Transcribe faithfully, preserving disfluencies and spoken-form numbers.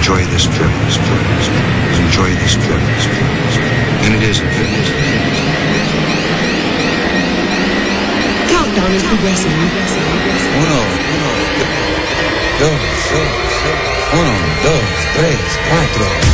Enjoy this trip. Enjoy this trip. And it is. Countdown is progressing. Uno, uno, dos, dos, uno, dos, tres, cuatro.